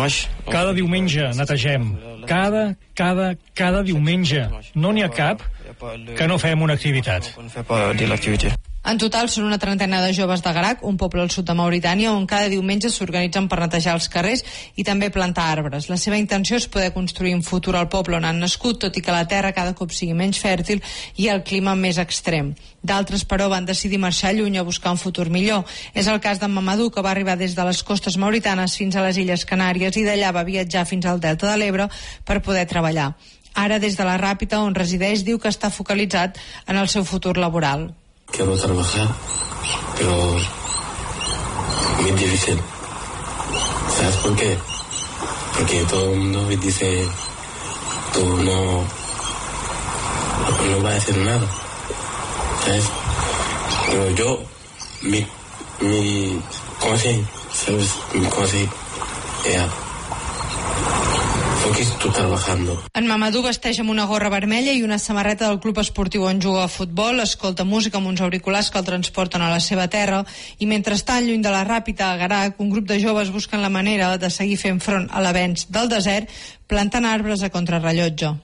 Cada diumenge netegem. Cada diumenge. No n'hi ha cap que no fem una activitat. En total són una trentena de joves de Garac, un poble al sud de Mauritània, on cada diumenge s'organitzen per netejar els carrers i també plantar arbres. La seva intenció és poder construir un futur al poble on han nascut, tot i que la terra cada cop sigui menys fèrtil i el clima més extrem. D'altres, però, van decidir marxar lluny a buscar un futur millor. És el cas d'en Mamadou, que va arribar des de les costes mauritanes fins a les Illes Canàries i d'allà va viatjar fins al Delta de l'Ebre per poder treballar. Ara, des de la Ràpita, on resideix, diu que està focalitzat en el seu futur laboral. Quiero trabajar, pero muy difícil. ¿Sabes por qué? Porque todo el mundo me dice, tú no vas a hacer nada. ¿Sabes? Pero yo, mi consejo, ¿sabes? Mi consejo es En Mamadou vesteix amb una gorra vermella i una samarreta del club esportiu on juga a futbol, escolta música amb uns auriculars que el transporten a la seva terra i mentrestant, lluny de la Ràpita, a Garac, un grup de joves busquen la manera de seguir fent front a l'avenç del desert plantant arbres a contrarrellotge.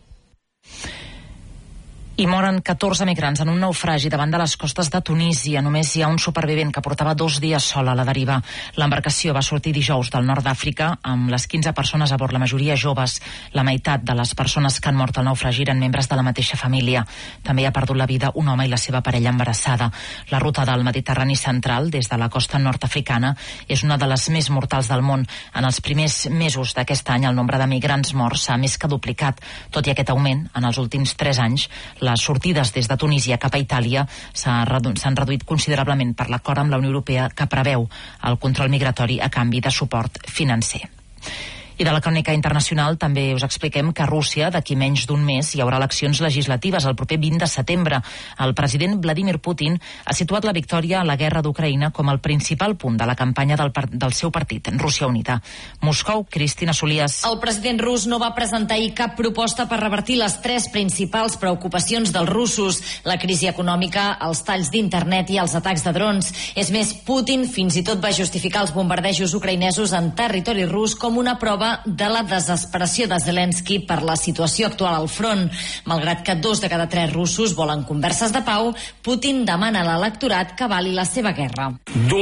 I moren 14 migrants en un naufragi davant de les costes de Tunísia. Només hi ha un supervivent que portava 2 dies sol a la deriva. L'embarcació va sortir dijous del nord d'Àfrica amb les 15 persones a bord, la majoria joves. La meitat de les persones que han mort al naufragi eren membres de la mateixa família. També ha perdut la vida un home i la seva parella embarassada. La ruta del Mediterrani central, des de la costa nord-africana, és una de les més mortals del món. En els primers mesos d'aquest any, el nombre de migrants morts s'ha més que duplicat. Tot i aquest augment, en els últims 3 anys, les sortides des de Tunísia cap a Itàlia s'han reduït considerablement per l'acord amb la Unió Europea que preveu el control migratori a canvi de suport financer. I de la crònica internacional també us expliquem que a Rússia, d'aquí menys d'un mes, hi haurà eleccions legislatives el proper 20 de setembre. El president Vladimir Putin ha situat la victòria a la guerra d'Ucraïna com el principal punt de la campanya del seu partit, Rússia Unida. Moscou, Cristina Solias. El president rus no va presentar ahir cap proposta per revertir les 3 principals preocupacions dels russos: la crisi econòmica, els talls d'internet i els atacs de drons. És més, Putin fins i tot va justificar els bombardejos ucraïnesos en territori rus com una prova de la desesperació de Zelensky per la situació actual al front. Malgrat que 2 de cada 3 russos volen converses de pau, Putin demana a l'electorat que avali la seva guerra.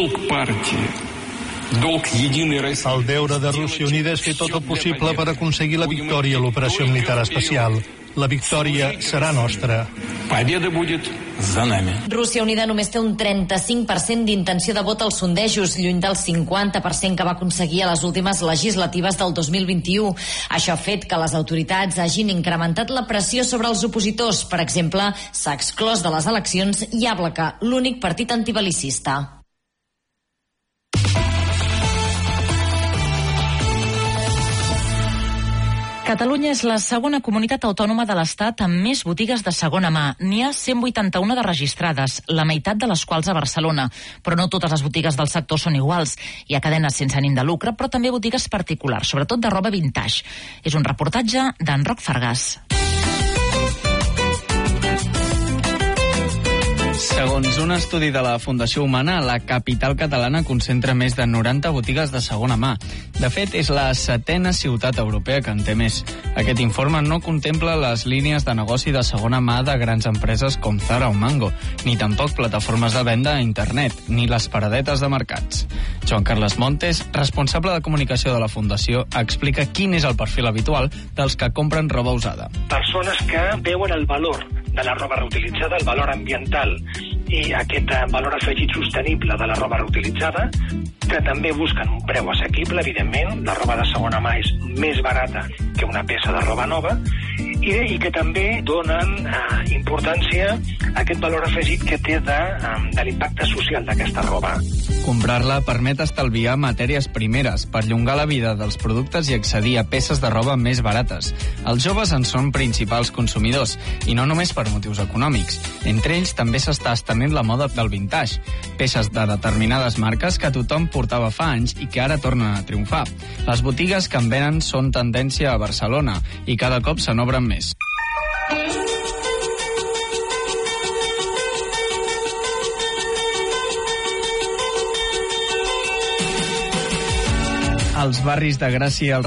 El deure de Rússia Unida és fer tot el possible per aconseguir la victòria a l'operació militar especial. La victòria serà nostra. Rússia Unida només té un 35% d'intenció de vot als sondejos, lluny del 50% que va aconseguir a les últimes legislatives del 2021. Això ha fet que les autoritats hagin incrementat la pressió sobre els opositors. Per exemple, s'ha exclòs de les eleccions Yablaka, l'únic partit antibelicista. Catalunya és la segona comunitat autònoma de l'Estat amb més botigues de segona mà. N'hi ha 181 de registrades, la meitat de les quals a Barcelona. Però no totes les botigues del sector són iguals. Hi ha cadenes sense ànim de lucre, però també botigues particulars, sobretot de roba vintage. És un reportatge d'en Roc Fargàs. Segons un estudi de la Fundació Humana, la capital catalana concentra més de 90 botigues de segona mà. De fet, és la 7ª ciutat europea que en té més. Aquest informe no contempla les línies de negoci de segona mà de grans empreses com Zara o Mango, ni tampoc plataformes de venda a internet, ni les paradetes de mercats. Joan Carles Montes, responsable de comunicació de la Fundació, explica quin és el perfil habitual dels que compren roba usada. Persones que veuen el valor de la roba reutilitzada, el valor ambiental i aquest valor afegit sostenible de la roba reutilitzada, que també busquen un preu assequible, evidentment. La roba de segona mà és més barata que una peça de roba nova, i que també donen importància a aquest valor afegit que té de l'impacte social d'aquesta roba. Comprar-la permet estalviar matèries primeres, perllongar la vida dels productes i accedir a peces de roba més barates. Els joves en són principals consumidors, i no només per motius econòmics. Entre ells també s'està estenent la moda del vintage, peces de determinades marques que tothom portava fa anys i que ara tornen a triomfar. Les botigues que en venen són tendència a Barcelona i cada cop se n'obren més. Els barris de Gràcia i el